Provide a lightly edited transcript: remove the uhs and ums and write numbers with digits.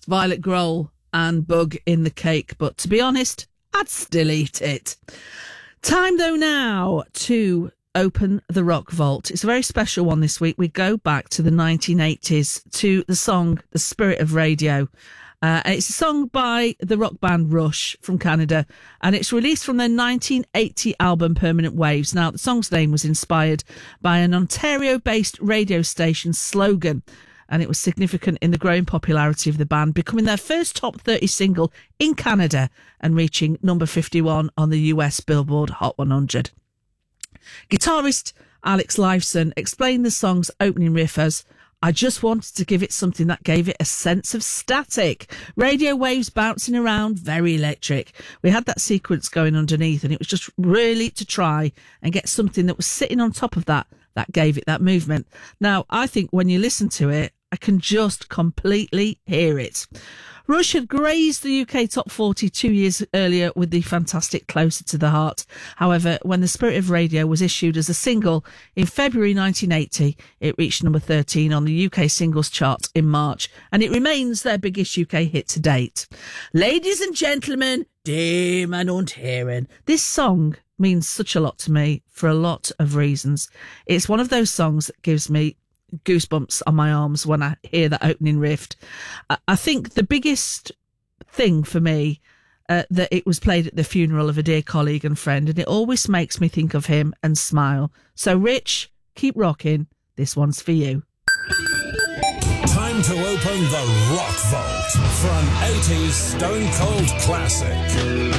Violet Grohl and Bug in the Cake, but to be honest, I'd still eat it. Time though now to open the Rock Vault. It's a very special one this week. We go back to the 1980s to the song The Spirit of Radio. It's a song by the rock band Rush from Canada, and it's released from their 1980 album Permanent Waves. Now, the song's name was inspired by an Ontario-based radio station's slogan, and it was significant in the growing popularity of the band, becoming their first top 30 single in Canada and reaching number 51 on the US Billboard Hot 100. Guitarist Alex Lifeson explained the song's opening riff as, "I just wanted to give it something that gave it a sense of static. Radio waves bouncing around, very electric. We had that sequence going underneath, and it was just really to try and get something that was sitting on top of that gave it that movement." Now, I think when you listen to it, I can just completely hear it. Rush had grazed the UK top 40 2 years earlier with the fantastic Closer to the Heart. However, when The Spirit of Radio was issued as a single in February 1980, it reached number 13 on the UK singles chart in March, and it remains their biggest UK hit to date. Ladies and gentlemen, Damen und Herren, this song means such a lot to me for a lot of reasons. It's one of those songs that gives me goosebumps on my arms when I hear that opening riff. I think the biggest thing for me, that it was played at the funeral of a dear colleague and friend, and it always makes me think of him and smile. So, Rich, keep rocking. This one's for you. Time to open the Rock Vault for an 80s Stone Cold classic.